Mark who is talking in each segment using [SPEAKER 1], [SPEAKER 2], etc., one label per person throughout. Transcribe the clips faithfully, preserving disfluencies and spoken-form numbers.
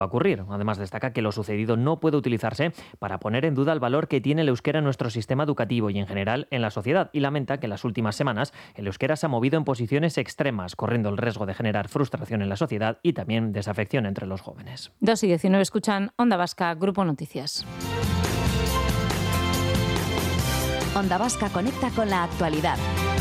[SPEAKER 1] a ocurrir. Además, destaca que lo sucedido no puede utilizarse para poner en duda el valor que tiene el euskera en nuestro sistema educativo y en general en la sociedad, y lamenta que en las últimas semanas el euskera se ha movido en posiciones extremas, corriendo el riesgo de generar frustración en la sociedad y también desafección entre los jóvenes.
[SPEAKER 2] dos y diecinueve escuchan Onda Vasca, Grupo Noticias.
[SPEAKER 3] Onda Vasca conecta con la actualidad.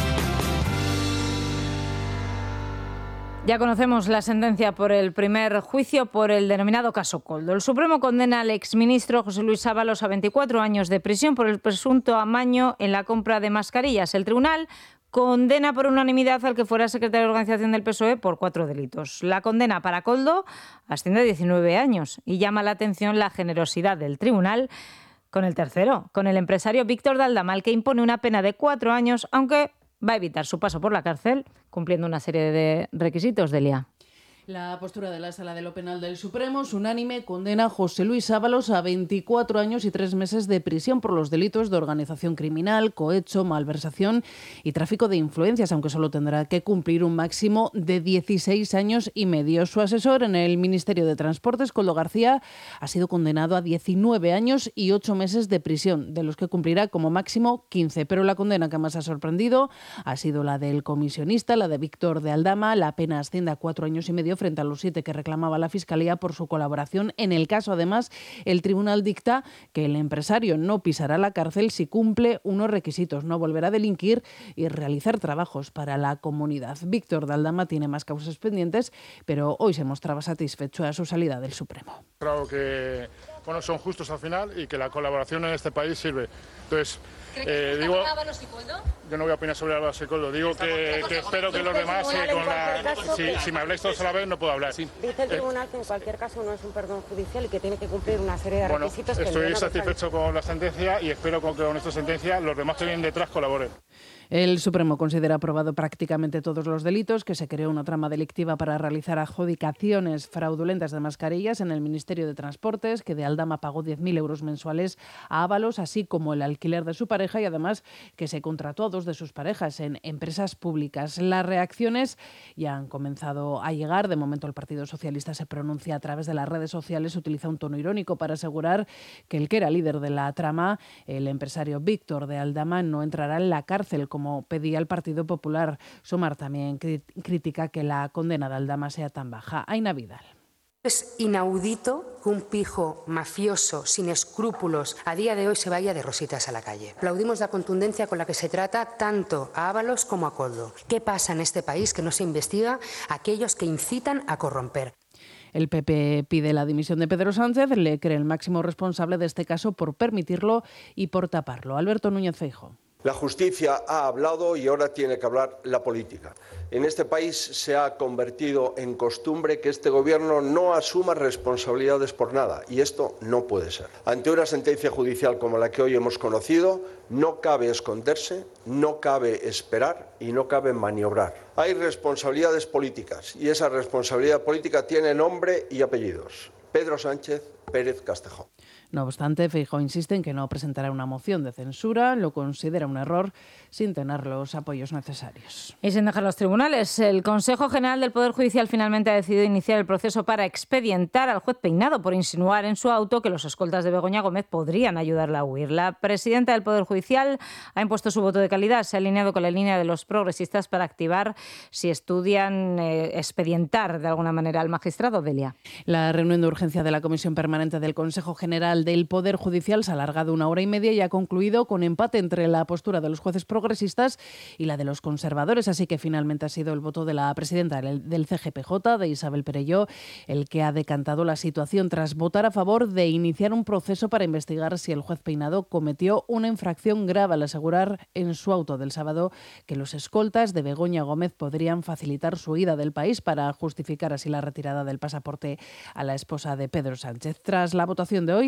[SPEAKER 2] Ya conocemos la sentencia por el primer juicio por el denominado caso Koldo. El Supremo condena al exministro José Luis Ábalos a veinticuatro años de prisión por el presunto amaño en la compra de mascarillas. El tribunal condena por unanimidad al que fuera secretario de organización del P S O E por cuatro delitos. La condena para Koldo asciende a diecinueve años y llama la atención la generosidad del tribunal con el tercero, con el empresario Víctor de Aldama, al que impone una pena de cuatro años, aunque va a evitar su paso por la cárcel cumpliendo una serie de requisitos, Delia.
[SPEAKER 4] La postura de la Sala de lo Penal del Supremo es unánime, condena a José Luis Ábalos a veinticuatro años y tres meses de prisión por los delitos de organización criminal, cohecho, malversación y tráfico de influencias, aunque solo tendrá que cumplir un máximo de dieciséis años y medio. Su asesor en el Ministerio de Transportes, Koldo García, ha sido condenado a diecinueve años y ocho meses de prisión, de los que cumplirá como máximo quince. Pero la condena que más ha sorprendido ha sido la del comisionista, la de Víctor de Aldama. La pena asciende a cuatro años y medio frente a los siete que reclamaba la Fiscalía por su colaboración. En el caso, además, el tribunal dicta que el empresario no pisará la cárcel si cumple unos requisitos: no volverá a delinquir y realizar trabajos para la comunidad. Víctor de Aldama tiene más causas pendientes, pero hoy se mostraba satisfecho a su salida del Supremo.
[SPEAKER 5] Creo que bueno, son justos al final y que la colaboración en este país sirve. Entonces, eh, digo, yo no voy a opinar sobre Ábalos y Koldo. Digo que, que espero que los demás, eh, con la, si, si me habláis todos a la vez, no puedo hablar.
[SPEAKER 6] Sí. Dice el tribunal que en cualquier caso no es un perdón judicial y que tiene que cumplir una serie de
[SPEAKER 5] bueno,
[SPEAKER 6] requisitos. Que
[SPEAKER 5] estoy satisfecho con la sentencia y espero que con esta sentencia los demás que vienen detrás colaboren.
[SPEAKER 4] El Supremo considera aprobado prácticamente todos los delitos, que se creó una trama delictiva para realizar adjudicaciones fraudulentas de mascarillas en el Ministerio de Transportes, que de Aldama pagó diez mil euros mensuales a Ábalos, así como el alquiler de su pareja, y además que se contrató a dos de sus parejas en empresas públicas. Las reacciones ya han comenzado a llegar. De momento el Partido Socialista se pronuncia a través de las redes sociales, utiliza un tono irónico para asegurar que el que era líder de la trama, el empresario Víctor de Aldama, no entrará en la cárcel, como como pedía el Partido Popular. Sumar también cri- critica que la condena de Aldama sea tan baja. Aina Vidal.
[SPEAKER 7] Es inaudito que un pijo mafioso, sin escrúpulos, a día de hoy se vaya de rositas a la calle. Aplaudimos la contundencia con la que se trata tanto a Ábalos como a Koldo. ¿Qué pasa en este país que no se investiga a aquellos que incitan a corromper?
[SPEAKER 4] El P P pide la dimisión de Pedro Sánchez, le cree el máximo responsable de este caso por permitirlo y por taparlo. Alberto Núñez Feijóo.
[SPEAKER 8] La justicia ha hablado y ahora tiene que hablar la política. En este país se ha convertido en costumbre que este gobierno no asuma responsabilidades por nada, y esto no puede ser. Ante una sentencia judicial como la que hoy hemos conocido, no cabe esconderse, no cabe esperar y no cabe maniobrar. Hay responsabilidades políticas y esa responsabilidad política tiene nombre y apellidos: Pedro Sánchez Pérez Castejón.
[SPEAKER 4] No obstante, Feijóo insiste en que no presentará una moción de censura, lo considera un error sin tener los apoyos necesarios.
[SPEAKER 2] Y sin dejar los tribunales, el Consejo General del Poder Judicial finalmente ha decidido iniciar el proceso para expedientar al juez Peinado por insinuar en su auto que los escoltas de Begoña Gómez podrían ayudarla a huir. La presidenta del Poder Judicial ha impuesto su voto de calidad, se ha alineado con la línea de los progresistas para activar si estudian eh, expedientar de alguna manera al magistrado. Delia.
[SPEAKER 4] La reunión de urgencia de la Comisión Permanente del Consejo General del Poder Judicial se ha alargado una hora y media y ha concluido con empate entre la postura de los jueces progresistas y la de los conservadores, así que finalmente ha sido el voto de la presidenta del C G P J, de Isabel Perelló, el que ha decantado la situación tras votar a favor de iniciar un proceso para investigar si el juez Peinado cometió una infracción grave al asegurar en su auto del sábado que los escoltas de Begoña Gómez podrían facilitar su huida del país para justificar así la retirada del pasaporte a la esposa de Pedro Sánchez. Tras la votación de hoy,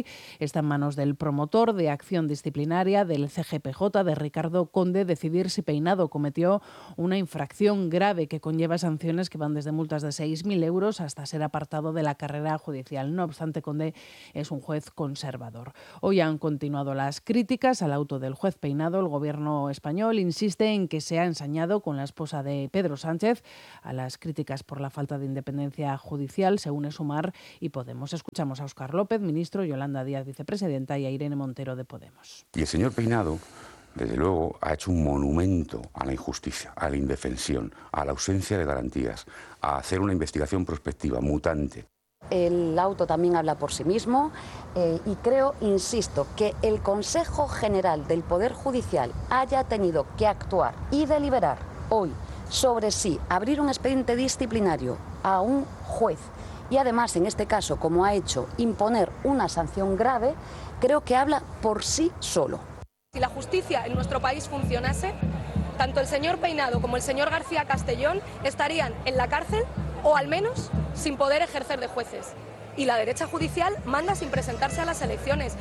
[SPEAKER 4] hoy está en manos del promotor de acción disciplinaria del C G P J, de Ricardo Conde, decidir si Peinado cometió una infracción grave que conlleva sanciones que van desde multas de seis mil euros hasta ser apartado de la carrera judicial. No obstante, Conde es un juez conservador. Hoy han continuado las críticas al auto del juez Peinado. El gobierno español insiste en que se ha ensañado con la esposa de Pedro Sánchez. A las críticas por la falta de independencia judicial se une Sumar y Podemos. Escuchamos a Óscar López, ministro, Yolanda Díaz, vicepresidenta, y a Irene Montero, de Podemos.
[SPEAKER 9] Y el señor Peinado, desde luego, ha hecho un monumento a la injusticia, a la indefensión, a la ausencia de garantías, a hacer una investigación prospectiva, mutante.
[SPEAKER 10] El auto también habla por sí mismo eh, y creo, insisto, que el Consejo General del Poder Judicial haya tenido que actuar y deliberar hoy sobre si abrir un expediente disciplinario a un juez y además, en este caso, como ha hecho, imponer una sanción grave, creo que habla por sí solo.
[SPEAKER 11] Si la justicia en nuestro país funcionase, tanto el señor Peinado como el señor García Castellón estarían en la cárcel o al menos sin poder ejercer de jueces. Y la derecha judicial manda sin presentarse a las elecciones.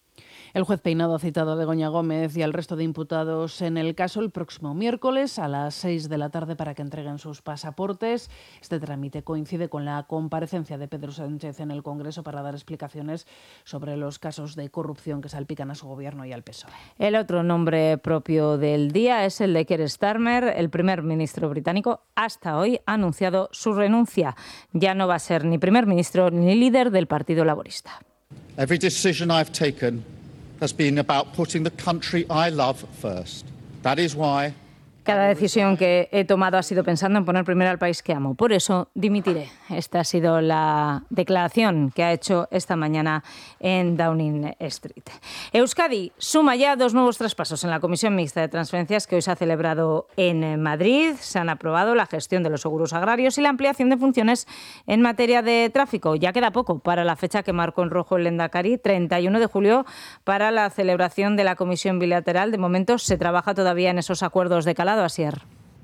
[SPEAKER 4] El juez Peinado ha citado a Begoña Gómez y al resto de imputados en el caso el próximo miércoles a las seis de la tarde para que entreguen sus pasaportes. Este trámite coincide con la comparecencia de Pedro Sánchez en el Congreso para dar explicaciones sobre los casos de corrupción que salpican a su gobierno y al P S O E.
[SPEAKER 2] El otro nombre propio del día es el de Keir Starmer. El primer ministro británico hasta hoy ha anunciado su renuncia. Ya no va a ser ni primer ministro ni líder del Partido Laborista.
[SPEAKER 12] Every decision I've taken has been about putting the country I love first. That is why
[SPEAKER 2] Cada decisión que he tomado ha sido pensando en poner primero al país que amo. Por eso dimitiré. Esta ha sido la declaración que ha hecho esta mañana en Downing Street. Euskadi suma ya dos nuevos traspasos en la Comisión Mixta de Transferencias que hoy se ha celebrado en Madrid. Se han aprobado la gestión de los seguros agrarios y la ampliación de funciones en materia de tráfico. Ya queda poco para la fecha que marcó en rojo el Lehendakari, treinta y uno de julio, para la celebración de la Comisión Bilateral. De momento se trabaja todavía en esos acuerdos de calado. Asier.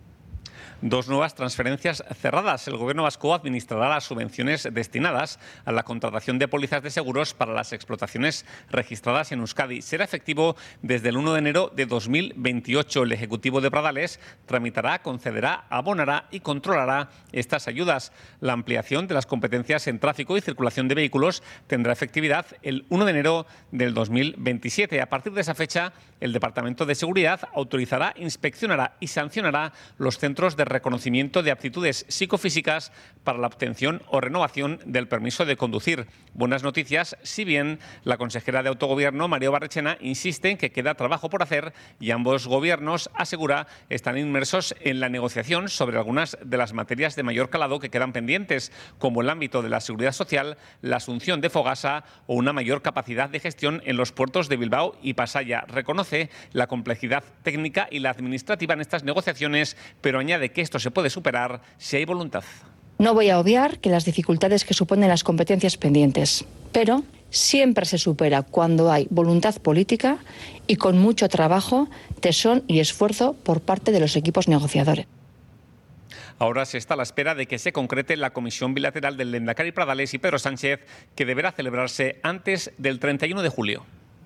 [SPEAKER 13] Dos nuevas transferencias cerradas. El Gobierno vasco administrará las subvenciones destinadas a la contratación de pólizas de seguros para las explotaciones registradas en Euskadi. Será efectivo desde el uno de enero de dos mil veintiocho. El Ejecutivo de Pradales tramitará, concederá, abonará y controlará estas ayudas. La ampliación de las competencias en tráfico y circulación de vehículos tendrá efectividad el uno de enero del dos mil veintisiete. A partir de esa fecha, el Departamento de Seguridad autorizará, inspeccionará y sancionará los centros de reconocimiento de aptitudes psicofísicas para la obtención o renovación del permiso de conducir. Buenas noticias, si bien la consejera de Autogobierno, María Barrechena, insiste en que queda trabajo por hacer y ambos gobiernos, asegura, están inmersos en la negociación sobre algunas de las materias de mayor calado que quedan pendientes, como el ámbito de la seguridad social, la asunción de Fogasa o una mayor capacidad de gestión en los puertos de Bilbao y Pasaia. Reconoce la complejidad técnica y la administrativa en estas negociaciones, pero añade que esto se puede superar si hay voluntad.
[SPEAKER 14] No voy a obviar que las dificultades que suponen las competencias pendientes, pero siempre se supera cuando hay voluntad política y con mucho trabajo, tesón y esfuerzo por parte de los equipos negociadores.
[SPEAKER 13] Ahora se está a la espera de que se concrete la comisión bilateral del Lehendakari Pradales y Pedro Sánchez, que deberá celebrarse antes del treinta y uno de julio.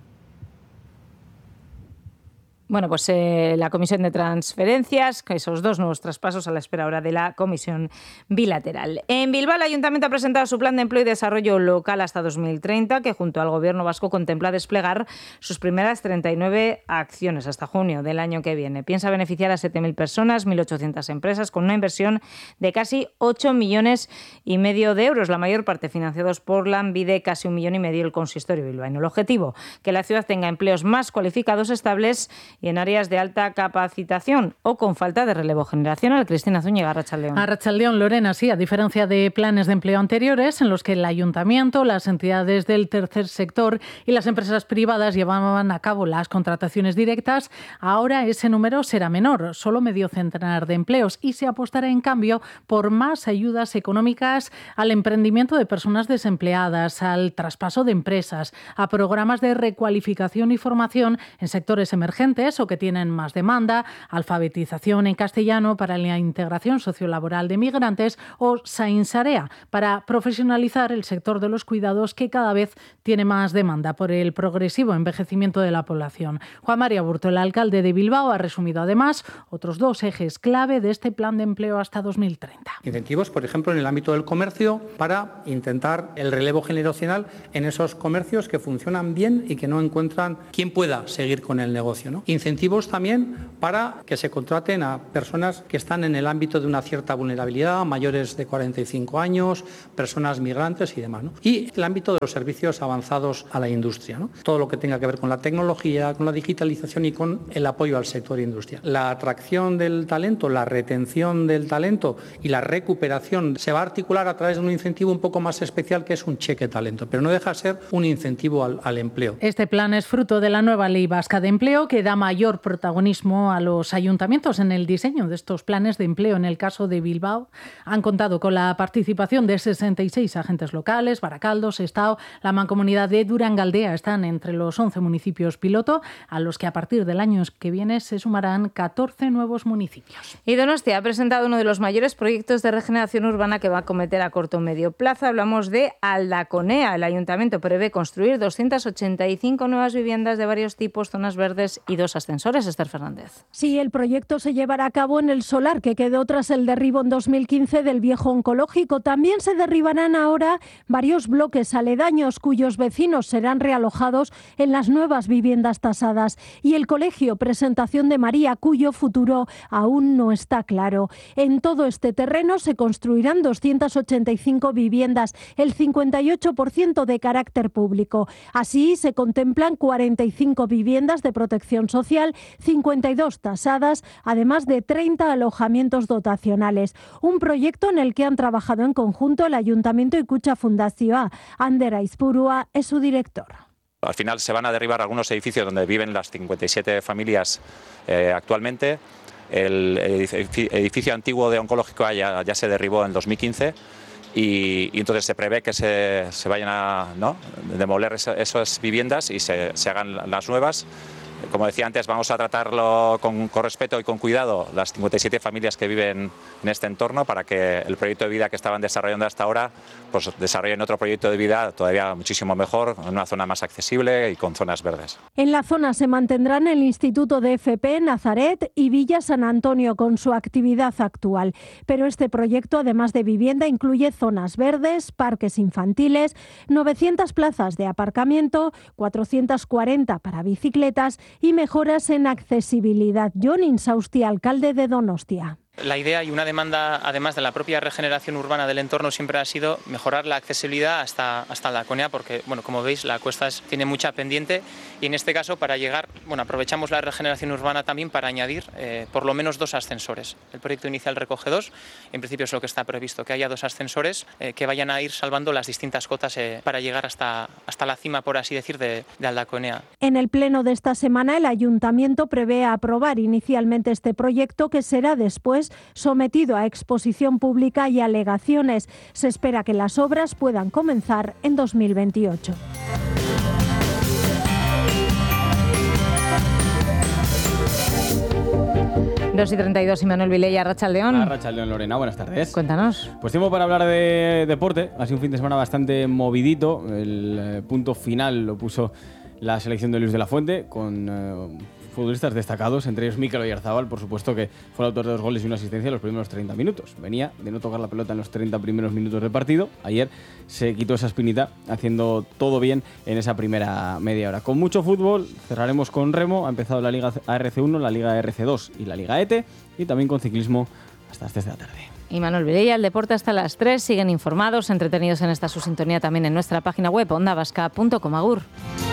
[SPEAKER 2] Bueno, pues eh, la Comisión de Transferencias, esos dos nuevos traspasos a la espera ahora de la Comisión Bilateral. En Bilbao, el Ayuntamiento ha presentado su plan de empleo y desarrollo local hasta dos mil treinta, que junto al Gobierno vasco contempla desplegar sus primeras treinta y nueve acciones hasta junio del año que viene. Piensa beneficiar a siete mil personas, mil ochocientas empresas, con una inversión de casi ocho millones y medio de euros, la mayor parte financiados por Lanbide, casi un millón y medio el consistorio bilbaíno. El objetivo, que la ciudad tenga empleos más cualificados, estables y en áreas de alta capacitación o con falta de relevo generacional. Cristina Zúñiga, Arratsaldeón.
[SPEAKER 15] Arratsaldeón, Lorena, sí, a diferencia de planes de empleo anteriores en los que el Ayuntamiento, las entidades del tercer sector y las empresas privadas llevaban a cabo las contrataciones directas, ahora ese número será menor, solo medio centenar de empleos, y se apostará en cambio por más ayudas económicas al emprendimiento de personas desempleadas, al traspaso de empresas, a programas de recualificación y formación en sectores emergentes profesionales o que tienen más demanda, alfabetización en castellano para la integración sociolaboral de migrantes o Sainsarea para profesionalizar el sector de los cuidados que cada vez tiene más demanda por el progresivo envejecimiento de la población. Juan María Burto, el alcalde de Bilbao, ha resumido además otros dos ejes clave de este plan de empleo hasta dos mil treinta.
[SPEAKER 16] Incentivos, por ejemplo, en el ámbito del comercio para intentar el relevo generacional en esos comercios que funcionan bien y que no encuentran quien pueda seguir con el negocio, ¿no? Incentivos también para que se contraten a personas que están en el ámbito de una cierta vulnerabilidad, mayores de cuarenta y cinco años, personas migrantes y demás, ¿no? Y el ámbito de los servicios avanzados a la industria, ¿no? Todo lo que tenga que ver con la tecnología, con la digitalización y con el apoyo al sector industrial. La atracción del talento, la retención del talento y la recuperación se va a articular a través de un incentivo un poco más especial que es un cheque talento, pero no deja de ser un incentivo al, al empleo.
[SPEAKER 15] Este plan es fruto de la nueva Ley Vasca de Empleo que da mayor protagonismo a los ayuntamientos en el diseño de estos planes de empleo. En el caso de Bilbao han contado con la participación de sesenta y seis agentes locales, Baracaldo, Sestao, la Mancomunidad de Durangaldea están entre los once municipios piloto, a los que a partir del año que viene se sumarán catorce nuevos municipios.
[SPEAKER 2] Y Donostia ha presentado uno de los mayores proyectos de regeneración urbana que va a acometer a corto o medio plazo. Hablamos de Aldaconea. El ayuntamiento prevé construir doscientas ochenta y cinco nuevas viviendas de varios tipos, zonas verdes y dos ascensores. Esther Fernández.
[SPEAKER 17] Sí, el proyecto se llevará a cabo en el solar que quedó tras el derribo en dos mil quince del viejo oncológico. También se derribarán ahora varios bloques aledaños cuyos vecinos serán realojados en las nuevas viviendas tasadas. Y el colegio Presentación de María, cuyo futuro aún no está claro. En todo este terreno se construirán doscientas ochenta y cinco viviendas, el cincuenta y ocho por ciento de carácter público. Así se contemplan cuarenta y cinco viviendas de protección social, cincuenta y dos tasadas, además de treinta alojamientos dotacionales. Un proyecto en el que han trabajado en conjunto el Ayuntamiento y Kutxa Fundazioa. Ander Aizpurua es su director.
[SPEAKER 18] Al final se van a derribar algunos edificios donde viven las cincuenta y siete familias eh, actualmente. El edificio antiguo de oncológico ya, ya se derribó en dos mil quince y, y entonces se prevé que se, se vayan a ¿no? demoler esa, esas viviendas y se, se hagan las nuevas. Como decía antes, vamos a tratarlo con, con respeto y con cuidado las cincuenta y siete familias que viven en este entorno para que el proyecto de vida que estaban desarrollando hasta ahora pues desarrollen otro proyecto de vida todavía muchísimo mejor, en una zona más accesible y con zonas verdes.
[SPEAKER 17] En la zona se mantendrán el Instituto de F P, Nazaret y Villa San Antonio con su actividad actual. Pero este proyecto, además de vivienda, incluye zonas verdes, parques infantiles, novecientas plazas de aparcamiento, cuatrocientas cuarenta para bicicletas y mejoras en accesibilidad. Jon Insausti, alcalde de Donostia.
[SPEAKER 19] La idea y una demanda, además de la propia regeneración urbana del entorno, siempre ha sido mejorar la accesibilidad hasta, hasta Aldaconea, porque, bueno, como veis, la cuesta es, tiene mucha pendiente y en este caso, para llegar, bueno, aprovechamos la regeneración urbana también para añadir eh, por lo menos dos ascensores. El proyecto inicial recoge dos, en principio es lo que está previsto, que haya dos ascensores eh, que vayan a ir salvando las distintas cotas eh, para llegar hasta, hasta la cima, por así decir, de, de Aldaconea.
[SPEAKER 17] En el pleno de esta semana, el Ayuntamiento prevé aprobar inicialmente este proyecto que será después sometido a exposición pública y alegaciones. Se espera que las obras puedan comenzar en dos mil veintiocho.
[SPEAKER 2] dos y treinta y dos y Manuel Vilella, Arratsaldeón.
[SPEAKER 20] Arratsaldeón, Lorena, buenas tardes.
[SPEAKER 2] Cuéntanos.
[SPEAKER 20] Pues tiempo para hablar de deporte. Ha sido un fin de semana bastante movidito. El eh, punto final lo puso la selección de Luis de la Fuente con eh, futbolistas destacados, entre ellos Mikel Oyarzabal, por supuesto, que fue el autor de dos goles y una asistencia en los primeros treinta minutos. Venía de no tocar la pelota en los treinta primeros minutos de partido. Ayer se quitó esa espinita haciendo todo bien en esa primera media hora. Con mucho fútbol, cerraremos con remo. Ha empezado la Liga A R C uno, la Liga R C dos y la Liga E T E, y también con ciclismo hasta las tres de la tarde.
[SPEAKER 2] Y Manuel Vilella, el deporte hasta las tres. Siguen informados, entretenidos en esta su sintonía también en nuestra página web onda vasca punto com. Agur.